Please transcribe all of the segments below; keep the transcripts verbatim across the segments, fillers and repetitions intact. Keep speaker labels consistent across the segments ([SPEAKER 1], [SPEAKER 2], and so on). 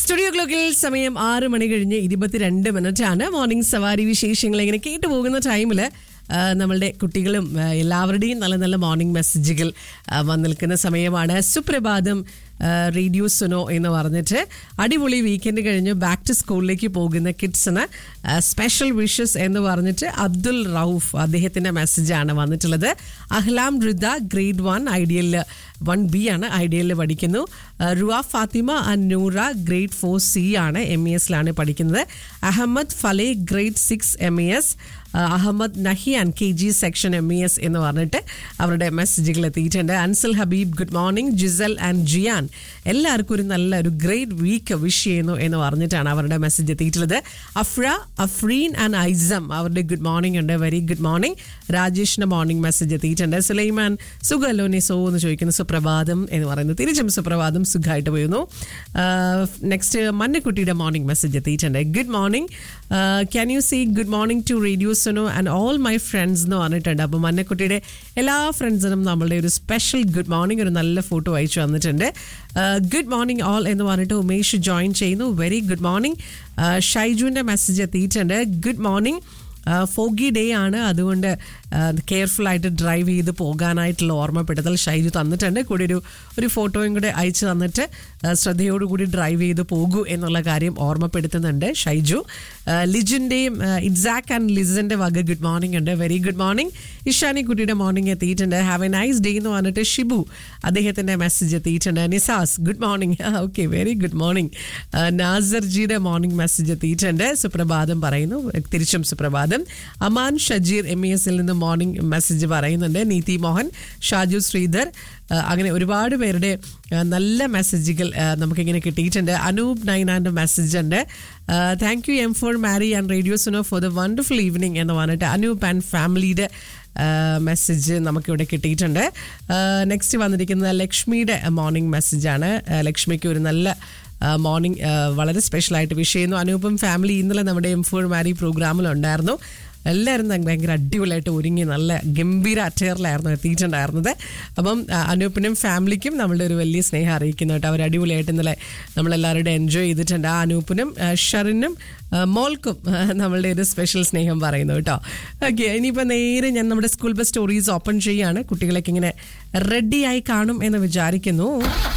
[SPEAKER 1] Studio ക്ലോക്കിൽ സമയം ആറ് മണി കഴിഞ്ഞ് ഇരുപത്തിരണ്ട് മിനിറ്റ് ആണ്. മോർണിംഗ് സവാരി വിശേഷങ്ങൾ ഇങ്ങനെ കേട്ടു പോകുന്ന ടൈമിൽ നമ്മളുടെ കുട്ടികളും എല്ലാവരുടെയും നല്ല നല്ല മോർണിംഗ് മെസ്സേജുകൾ വന്നു നിൽക്കുന്ന സമയമാണ്. സുപ്രഭാതം റേഡിയോ സുനോ എന്ന് പറഞ്ഞിട്ട് അടിപൊളി വീക്കെൻഡ് കഴിഞ്ഞ് ബാക്ക് ടു സ്കൂളിലേക്ക് പോകുന്ന കിഡ്സിന് സ്പെഷ്യൽ വിഷസ് എന്ന് പറഞ്ഞിട്ട് അബ്ദുൽ റൌഫ് അദ്ദേഹത്തിൻ്റെ മെസ്സേജാണ് വന്നിട്ടുള്ളത്. അഹ്ലാം Rida grade one ideal one B ആണ്, ഐഡിയലിൽ പഠിക്കുന്നു. റുവ ഫാത്തിമ അന്നൂറ ഗ്രേഡ് ഫോർ സി ആണ്, എം ഇ എസിലാണ് പഠിക്കുന്നത്. Ahmed ഫലേ grade six M E S, Ahmed Nahyan K G section M E S എന്ന് പറഞ്ഞിട്ട് അവരുടെ മെസ്സേജുകൾ എത്തിയിട്ടുണ്ട്. Ansal Habib good morning. Jisal and ജിയാൻ എല്ലാവർക്കും ഒരു നല്ല ഒരു ഗ്രേറ്റ് വീക്ക് വിഷ് ചെയ്യുന്നു എന്ന് പറഞ്ഞിട്ടാണ് അവരുടെ മെസ്സേജ് എത്തിയിട്ടുള്ളത്. അഫ്ര അഫ്രീൻ ആൻഡ് ഐസം അവരുടെ ഗുഡ് മോർണിംഗ് ഉണ്ട്, വെരി ഗുഡ് മോർണിംഗ്. രാജേഷിന്റെ മോർണിംഗ് മെസ്സേജ് എത്തിയിട്ടുണ്ട്. സുലൈമാൻ സുഖല്ലോ നിസോ എന്ന് ചോദിക്കുന്നു. സുപ്രഭാതം എന്ന് പറയുന്നത് തിരിച്ചും സുപ്രഭാതം, സുഖമായിട്ട് പോയിരുന്നു. നെക്സ്റ്റ് മന്നക്കുട്ടിയുടെ മോർണിംഗ് മെസ്സേജ് എത്തിയിട്ടുണ്ട്. Good morning, can you see good morning to radio Suno and all my friends എന്ന് പറഞ്ഞിട്ടുണ്ട്. അപ്പോൾ മന്നക്കുട്ടിയുടെ എല്ലാ ഫ്രണ്ട്സിനും നമ്മളുടെ ഒരു സ്പെഷ്യൽ ഗുഡ് മോർണിംഗ് ഒരു നല്ല ഫോട്ടോ അയച്ചു വന്നിട്ടുണ്ട്. ഗുഡ് മോർണിംഗ് ഓൾ എന്ന് പറഞ്ഞിട്ട് ഉമേഷ് ജോയിൻ ചെയ്യുന്നു, വെരി ഗുഡ് മോർണിംഗ്. ഷൈജുവിൻ്റെ മെസ്സേജ് എത്തിയിട്ടുണ്ട്. ഗുഡ് മോർണിംഗ്, ഫോഗി ഡേ ആണ്, അതുകൊണ്ട് കെയർഫുൾ ആയിട്ട് ഡ്രൈവ് ചെയ്ത് പോകാനായിട്ടുള്ള ഓർമ്മപ്പെടുത്തൽ ഷൈജു തന്നിട്ടുണ്ട്. കൂടി ഒരു ഒരു ഫോട്ടോയും കൂടെ അയച്ചു തന്നിട്ട് ശ്രദ്ധയോടുകൂടി ഡ്രൈവ് ചെയ്ത് പോകൂ എന്നുള്ള കാര്യം ഓർമ്മപ്പെടുത്തുന്നുണ്ട് ഷൈജു. ലിജിൻ്റെയും ഇറ്റ്സാക്ക് ആൻഡ് ലിസിൻ്റെ വക ഗുഡ് മോർണിംഗ് ഉണ്ട്, വെരി ഗുഡ് മോർണിംഗ്. ഇഷാനി കുട്ടിയുടെ മോർണിംഗ് എത്തിയിട്ടുണ്ട്. ഹാവ് എ നൈസ് ഡേ എന്ന് പറഞ്ഞിട്ട് ഷിബു അദ്ദേഹത്തിൻ്റെ മെസ്സേജ് എത്തിയിട്ടുണ്ട്. Nisa's good morning, okay very good morning. നാസർജിയുടെ morning message എത്തിയിട്ടുണ്ട്. സുപ്രഭാതം പറയുന്നു, തിരിച്ചും സുപ്രഭാതം. അമാൻ ഷജീർ എം ഇ എസിൽ നിന്ന് മോർണിംഗ് മെസ്സേജ് പറയുന്നുണ്ട്. നീതി മോഹൻ, ഷാജു ശ്രീധർ, അങ്ങനെ ഒരുപാട് പേരുടെ നല്ല മെസ്സേജുകൾ നമുക്കിങ്ങനെ കിട്ടിയിട്ടുണ്ട്. അനൂപ് നൈനാൻ്റെ മെസ്സേജ് ഉണ്ട്. Thank you M four Mari and radio Suno for the wonderful evening എന്ന് പറഞ്ഞിട്ട് അനൂപ് ആൻഡ് ഫാമിലിയുടെ മെസ്സേജ് നമുക്കിവിടെ കിട്ടിയിട്ടുണ്ട്. നെക്സ്റ്റ് വന്നിരിക്കുന്നത് ലക്ഷ്മിയുടെ മോർണിംഗ് മെസ്സേജാണ്. ലക്ഷ്മിക്ക് ഒരു നല്ല മോർണിംഗ് വളരെ സ്പെഷ്യലായിട്ട് വിഷ് ചെയ്യുന്നു. അനൂപും ഫാമിലി ഇന്നലെ നമ്മുടെ എം ഫോർ മാരി പ്രോഗ്രാമിലുണ്ടായിരുന്നു. എല്ലാവരും ഭയങ്കര അടിപൊളിയായിട്ട് ഒരുങ്ങി നല്ല ഗംഭീര അറ്റയറിലായിരുന്നു എത്തിയിട്ടുണ്ടായിരുന്നത്. അപ്പം അനൂപിനും ഫാമിലിക്കും നമ്മളുടെ ഒരു വലിയ സ്നേഹം അറിയിക്കുന്നു കേട്ടോ. അവർ അടിപൊളിയായിട്ട് ഇന്നലെ നമ്മളെല്ലാവരുടെ എൻജോയ് ചെയ്തിട്ടുണ്ട്. ആ അനൂപിനും ഷറിനും മോൾക്കും നമ്മളുടെ ഒരു സ്പെഷ്യൽ സ്നേഹം പറയുന്നു കേട്ടോ. ഓക്കെ, ഇനിയിപ്പോൾ നേരെ ഞാൻ നമ്മുടെ സ്കൂൾ ബസ് സ്റ്റോറീസ് ഓപ്പൺ ചെയ്യുകയാണ്. കുട്ടികളൊക്കെ ഇങ്ങനെ റെഡിയായി കാണും എന്ന് വിചാരിക്കുന്നു.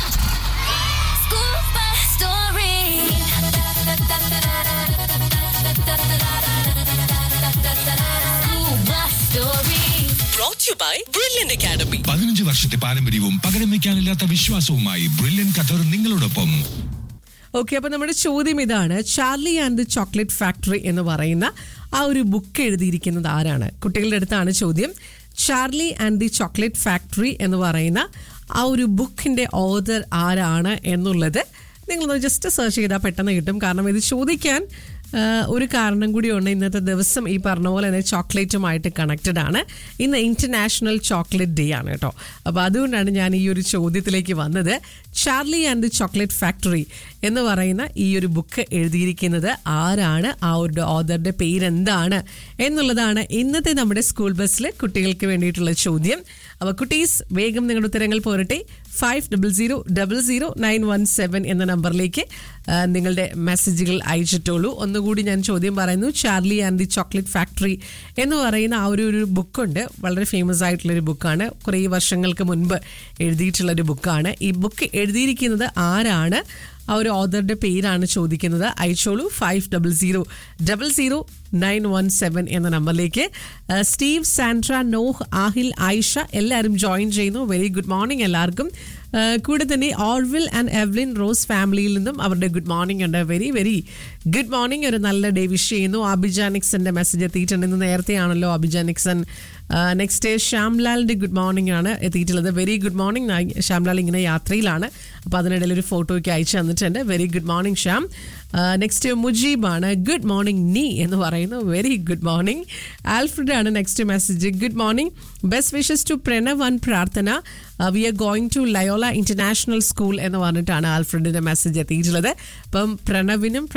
[SPEAKER 2] പതിനഞ്ച് വർഷത്തെ പാരമ്പര്യവും പകരം വയ്ക്കാനില്ലാത്ത വിശ്വാസവുമായി ബ്രില്യന്റ് ഖത്തർ നിങ്ങളോടൊപ്പം.
[SPEAKER 1] ഓക്കെ, അപ്പൊ നമ്മുടെ ചോദ്യം ഇതാണ്. Charlie and the chocolate factory എന്ന് പറയുന്ന ആ ഒരു ബുക്ക് എഴുതിയിരിക്കുന്നത് ആരാണ്? കുട്ടികളുടെ അടുത്താണ് ചോദ്യം. Charlie and the chocolate factory എന്ന് പറയുന്ന ആ ഒരു ബുക്കിന്റെ ഓതർ ആരാണ് എന്നുള്ളത് നിങ്ങളൊന്ന് ജസ്റ്റ് സെർച്ച് ചെയ്താൽ പെട്ടെന്ന് കിട്ടും. കാരണം ഇത് ചോദിക്കാൻ ഒരു കാരണം കൂടിയുണ്ട്. ഇന്നത്തെ ദിവസം ഈ പറഞ്ഞ പോലെ തന്നെ ചോക്ലേറ്റുമായിട്ട് കണക്റ്റഡ് ആണ്. ഇന്ന് ഇന്റർനാഷണൽ ചോക്ലേറ്റ് ഡേ ആണ് കേട്ടോ. അപ്പോൾ അതുകൊണ്ടാണ് ഞാൻ ഈ ഒരു ചോദ്യത്തിലേക്ക് വന്നത്. Charlie and the chocolate factory എന്ന് പറയുന്ന ഈ ഒരു ബുക്ക് എഴുതിയിരിക്കുന്നത് ആരാണ്? ആ ഒരു ഓതറുടെ പേരെന്താണ് എന്നുള്ളതാണ് ഇന്നത്തെ നമ്മുടെ സ്കൂൾ ബസ്സിൽ കുട്ടികൾക്ക് വേണ്ടിയിട്ടുള്ള ചോദ്യം. അപ്പോൾ കുട്ടീസ് വേഗം നിങ്ങളുടെ ഉത്തരങ്ങൾ പോരട്ടെ. Five double zero double zero nine one seven എന്ന നമ്പറിലേക്ക് നിങ്ങളുടെ മെസ്സേജുകൾ അയച്ചിട്ടുള്ളൂ. ഒന്നുകൂടി ഞാൻ ചോദ്യം പറയുന്നു. Charlie and the chocolate factory എന്ന് പറയുന്ന ആ ഒരു ഒരു ബുക്കുണ്ട്. വളരെ ഫേമസ് ആയിട്ടുള്ളൊരു ബുക്കാണ്. കുറേ വർഷങ്ങൾക്ക് മുൻപ് എഴുതിയിട്ടുള്ളൊരു ബുക്കാണ്. ഈ ബുക്ക് എഴുതിയിരിക്കുന്നത് ആരാണ്? ആ ഒരു ഓതറുടെ പേരാണ് ചോദിക്കുന്നത്. അയച്ചോളൂ five double zero double zero nine one seven എന്ന നമ്പറിലേക്ക്. സ്റ്റീവ്, സാൻഡ്ര, നോഹ്, ആഹിൽ, ആയിഷ എല്ലാവരും ജോയിൻ ചെയ്യുന്നു. വെരി ഗുഡ് മോർണിംഗ് എല്ലാവർക്കും. കൂടെ തന്നെ ഓർവിൽ ആൻഡ് എവ്ലിൻ റോസ് ഫാമിലിയിൽ നിന്നും അവരുടെ ഗുഡ് മോർണിംഗ് ഉണ്ട്. വെരി വെരി ഗുഡ് മോർണിംഗ്, ഒരു നല്ല ഡേ വിഷ് ചെയ്യുന്നു. അബിജാനിക്സന്റെ മെസ്സേജ് എത്തിയിട്ടുണ്ട്. ഇന്ന് നേരത്തെയാണല്ലോ അബിജാനിക്സൻ. നെക്സ്റ്റ് ശ്യാംലാലിൻ്റെ ഗുഡ് മോർണിംഗ് ആണ് എത്തിയിട്ടുള്ളത്. Very good morning. ശ്യാംലാൽ ഇങ്ങനെ യാത്രയിലാണ്, അപ്പോൾ അതിനിടയിൽ ഒരു ഫോട്ടോ ഒക്കെ അയച്ചു തന്നിട്ടുണ്ട്. Very good morning Shyam. Next മുജീബാണ്. Good morning നീ എന്ന് പറയുന്നു. Very good morning. ആൽഫ്രഡ് ആണ് next message. Good morning, best wishes to Pranav and പ്രാർത്ഥന. V are going to Loyola international school എന്ന് പറഞ്ഞിട്ടാണ് ആൽഫ്രഡിന്റെ മെസ്സേജ് എത്തിയിട്ടുള്ളത്. അപ്പം പ്രണവിനും പ്രാർത്ഥനയ്ക്കും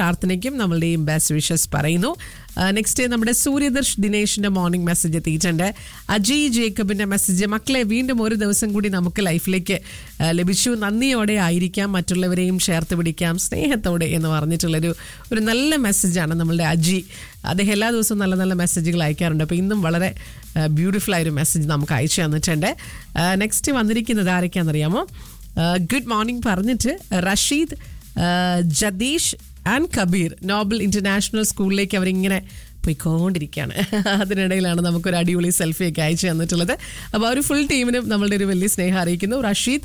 [SPEAKER 1] ഫാമിലിക്കും നമ്മളുടെയും ബെസ്റ്റ് വിഷസ് പറയുന്നു. നെക്സ്റ്റ് നമ്മുടെ സൂര്യദർശ് ദിനേശിന്റെ മോർണിംഗ് മെസ്സേജ് എത്തിയിട്ടുണ്ട്. അജയ് ജേക്കബിന്റെ മെസ്സേജ്, മക്കളെ വീണ്ടും ഒരു ദിവസം കൂടി നമുക്ക് ലൈഫിലേക്ക് ലഭിച്ചു, നന്ദിയോടെ ആയിരിക്കാം, മറ്റുള്ളവരെയും ചേർത്ത് പിടിക്കാം സ്നേഹത്തോടെ എന്ന് പറഞ്ഞിട്ടുള്ളൊരു ഒരു നല്ല മെസ്സേജാണ് നമ്മളുടെ അജി. അദ്ദേഹം എല്ലാ ദിവസവും നല്ല നല്ല മെസ്സേജുകൾ അയക്കാറുണ്ട്. അപ്പോൾ ഇന്നും വളരെ ബ്യൂട്ടിഫുൾ ആയൊരു മെസ്സേജ് നമുക്ക് അയച്ചു തന്നിട്ടുണ്ട്. നെക്സ്റ്റ് വന്നിരിക്കുന്നത് ആരൊക്കെയാണെന്നറിയാമോ? ഗുഡ് മോർണിംഗ് പറഞ്ഞിട്ട് Rasheed, ജദീഷ് and Kabir Nobel international സ്കൂളിലേക്ക് അവരിങ്ങനെ പോയിക്കൊണ്ടിരിക്കുകയാണ്. അതിനിടയിലാണ് നമുക്കൊരു അടിപൊളി സെൽഫിയൊക്കെ അയച്ചു തന്നിട്ടുള്ളത്. അപ്പോൾ ആ ഒരു ഫുൾ ടീമിനും നമ്മളുടെ ഒരു വലിയ സ്നേഹം അറിയിക്കുന്നു. റഷീദ്,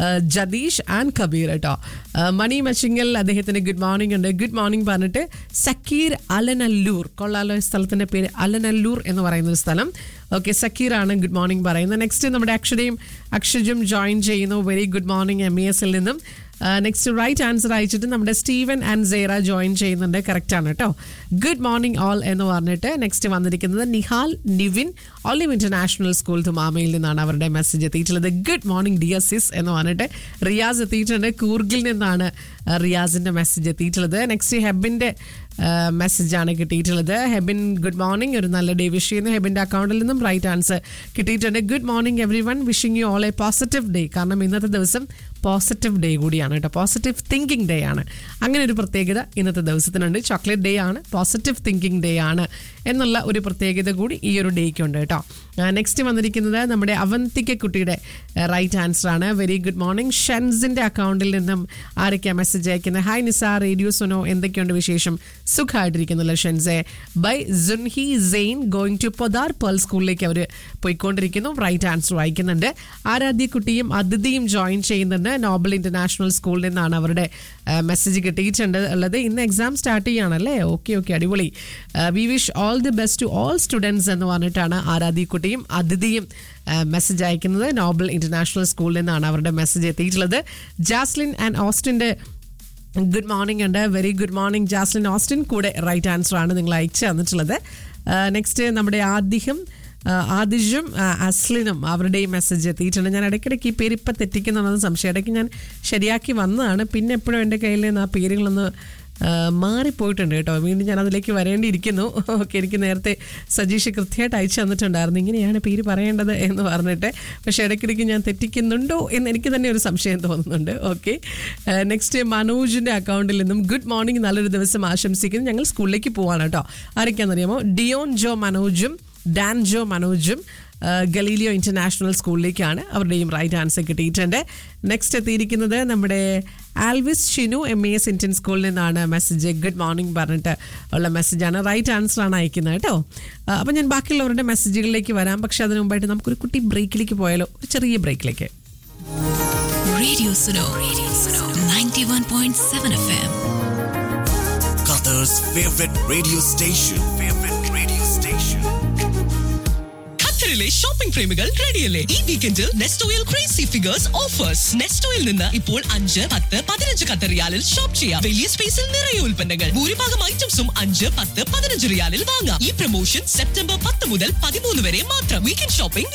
[SPEAKER 1] ജദീഷ് ആൻഡ് കബീർ കേട്ടോ. മണി മച്ചിങ്ങൽ, അദ്ദേഹത്തിന് ഗുഡ് മോർണിംഗ് ഉണ്ട്. ഗുഡ് മോർണിംഗ് പറഞ്ഞിട്ട് സക്കീർ അലനല്ലൂർ, കൊള്ളാലോ സ്ഥലത്തിൻ്റെ പേര്, അലനല്ലൂർ എന്ന് പറയുന്ന ഒരു സ്ഥലം. ഓക്കെ, സക്കീറാണ് ഗുഡ് മോർണിംഗ് പറയുന്നത്. നെക്സ്റ്റ് നമ്മുടെ അക്ഷരയും അക്ഷജും ജോയിൻ ചെയ്യുന്നു. Very good morning M E എസിൽ നിന്നും. നെക്സ്റ്റ് റൈറ്റ് ആൻസർ അയച്ചിട്ട് നമ്മുടെ സ്റ്റീവൻ ആൻഡ് സേറ ജോയിൻ ചെയ്യുന്നുണ്ട്. കറക്റ്റ് ആണ് കേട്ടോ. ഗുഡ് മോർണിംഗ് ഓൾ എന്ന് പറഞ്ഞിട്ട് നെക്സ്റ്റ് വന്നിരിക്കുന്നത് Nihal Nivin, olive international school തുമാമയിൽ നിന്നാണ് അവരുടെ മെസ്സേജ് എത്തിയിട്ടുള്ളത്. ഗുഡ് മോർണിംഗ് ഡിയർ സിസ് എന്ന് പറഞ്ഞിട്ട് റിയാസ് എത്തിയിട്ടുണ്ട്. കൂർഗിൽ നിന്നാണ് റിയാസിന്റെ മെസ്സേജ് എത്തിയിട്ടുള്ളത്. നെക്സ്റ്റ് ഹെബിന്റെ മെസ്സേജാണ് കിട്ടിയിട്ടുള്ളത്. ഹെബിൻ ഗുഡ് മോർണിംഗ്, ഒരു നല്ല ഡേ വിഷ് ചെയ്യുന്നു. ഹെബിന്റെ അക്കൗണ്ടിൽ നിന്നും റൈറ്റ് ആൻസർ കിട്ടിയിട്ടുണ്ട്. Good morning every one, wishing you all A positive day. കാരണം ഇന്നത്തെ ദിവസം പോസിറ്റീവ് ഡേ കൂടിയാണ് കേട്ടോ. പോസിറ്റീവ് തിങ്കിങ് ഡേ ആണ്. അങ്ങനെ ഒരു പ്രത്യേകത ഇന്നത്തെ ദിവസത്തിനുണ്ട്. ചോക്ലേറ്റ് ഡേ ആണ്, പോസിറ്റീവ് തിങ്കിങ് ഡേ ആണ് എന്നുള്ള ഒരു പ്രത്യേകത കൂടി ഈ ഒരു ഡേക്കുണ്ട് കേട്ടോ. നെക്സ്റ്റ് വന്നിരിക്കുന്നത് നമ്മുടെ അവന്തിക കുട്ടിയുടെ റൈറ്റ് ആൻസർ ആണ്. Very good morning. ഷെൻസിന്റെ അക്കൗണ്ടിൽ നിന്നും ആരൊക്കെയാണ് മെസ്സേജ് അയക്കുന്നത്? ഹായ് നിസാ, റേഡിയോ സുനോ, എന്തൊക്കെയുണ്ട് വിശേഷം? സുഖമായിട്ടിരിക്കുന്നില്ല ഷെൻസെ. By സുൻഹി Zain, going to Podar pearl സ്കൂളിലേക്ക് അവർ പോയിക്കൊണ്ടിരിക്കുന്നു. റൈറ്റ് ആൻസർ വായിക്കുന്നുണ്ട്. ആരാധ്യ കുട്ടിയും അതിഥിയും ജോയിൻ ചെയ്യുന്നുണ്ട്. നോബൽ ഇന്റർനാഷണൽ സ്കൂളിൽ നിന്നാണ് അവരുടെ മെസ്സേജ് കിട്ടിയിട്ടുണ്ട് ഉള്ളത്. ഇന്ന് എക്സാം സ്റ്റാർട്ട് ചെയ്യുകയാണല്ലേ? ഓക്കെ ഓക്കെ, അടിപൊളി. We wish all the best to all students എന്ന് പറഞ്ഞിട്ടാണ് ആരാധ്യ കുട്ടിയും അതിഥിയും മെസ്സേജ് അയക്കുന്നത്. നോബൽ ഇന്റർനാഷണൽ സ്കൂളിൽ നിന്നാണ് അവരുടെ മെസ്സേജ് എത്തിയിട്ടുള്ളത്. ജാസ്ലിൻ ആൻഡ് ഓസ്റ്റിൻ്റെ ഗുഡ് മോർണിംഗ് ഉണ്ട്. Very good morning Jaslin Austin, കൂടെ റൈറ്റ് ആൻസർ ആണ് നിങ്ങൾ അയച്ചു തന്നിട്ടുള്ളത്. നെക്സ്റ്റ് നമ്മുടെ ആദിഹം ആദിജും അസ്ലിനും അവരുടെയും മെസ്സേജ് എത്തിയിട്ടുണ്ട്. ഞാൻ ഇടയ്ക്കിടയ്ക്ക് ഈ പേര് ഇപ്പം തെറ്റിക്കുന്നതെന്ന് സംശയം. ഇടയ്ക്ക് ഞാൻ ശരിയാക്കി വന്നതാണ്, പിന്നെ എപ്പോഴും എൻ്റെ കയ്യിൽ നിന്ന് ആ പേരുകളൊന്ന് മാറിപ്പോയിട്ടുണ്ട് കേട്ടോ. വീണ്ടും ഞാൻ അതിലേക്ക് വരേണ്ടിയിരിക്കുന്നു. ഓക്കെ, എനിക്ക് നേരത്തെ സജീഷ് കൃത്യമായിട്ട് അയച്ചു തന്നിട്ടുണ്ടായിരുന്നു ഇങ്ങനെയാണ് പേര് പറയേണ്ടത് എന്ന് പറഞ്ഞിട്ട്. പക്ഷേ ഇടയ്ക്കിടയ്ക്ക് ഞാൻ തെറ്റിക്കുന്നുണ്ടോ എന്ന് എനിക്ക് തന്നെ ഒരു സംശയം തോന്നുന്നുണ്ട്. ഓക്കെ, നെക്സ്റ്റ് മനോജിൻ്റെ അക്കൗണ്ടിൽ നിന്നും ഗുഡ് മോർണിംഗ്, നല്ലൊരു ദിവസം ആശംസിക്കുന്നു. ഞങ്ങൾ സ്കൂളിലേക്ക് പോവാണ് കേട്ടോ. ആരൊക്കെയാണെന്നറിയാമോ? ഡിയോൺ ജോ മനോജും ഡാൻ ജോ മനോജും ഗലീലിയോ ഇന്റർനാഷണൽ സ്കൂളിലേക്കാണ് അവരുടെയും റൈറ്റ് ആൻസർ കിട്ടിയിട്ടുണ്ട്. നെക്സ്റ്റ് എത്തിയിരിക്കുന്നത് നമ്മുടെ Alvis Shinu, M A S Indian സ്കൂളിൽ നിന്നാണ് മെസ്സേജ്. ഗുഡ് മോർണിംഗ് പറഞ്ഞിട്ട് ഉള്ള മെസ്സേജാണ്. റൈറ്റ് ആൻസർ ആണ് അയക്കുന്നത് കേട്ടോ. അപ്പം ഞാൻ ബാക്കിയുള്ളവരുടെ മെസ്സേജുകളിലേക്ക് വരാം. പക്ഷെ അതിനു മുമ്പായിട്ട് നമുക്കൊരു കുട്ടി ബ്രേക്കിലേക്ക് പോയാലോ? ഒരു ചെറിയ ബ്രേക്കിലേക്ക്.
[SPEAKER 3] Radio Suno, Radio Suno, ninety-one point seven F M.
[SPEAKER 4] Qatar's favorite radio station. Favorite radio station.
[SPEAKER 5] ഖത്തറിലെ ഷോപ്പിംഗ് പ്രേമികൾ റെഡിയല്ലേ? ഈ വീക്കെൻഡിൽ നെസ്റ്റോയിൽ ക്രേസി ഫിഗേഴ്സ് ഓഫേഴ്സ്. നെസ്റ്റോയിൽ നിന്ന് ഇപ്പോൾ അഞ്ച്, പത്ത്, പതിനഞ്ച് ഖത്തർ റിയാലിൽ ഷോപ്പ് ചെയ്യാം. വലിയ സ്പേസിൽ നിറയെ ഉൽപ്പന്നങ്ങൾ, ഭൂരിഭാഗം ഐറ്റംസും അഞ്ച്, പത്ത്, പതിനഞ്ച് റിയാലിൽ വാങ്ങാം. ഈ പ്രൊമോഷൻ സെപ്റ്റംബർ പത്ത് മുതൽ പതിമൂന്ന് വരെ മാത്രം. Weekend shopping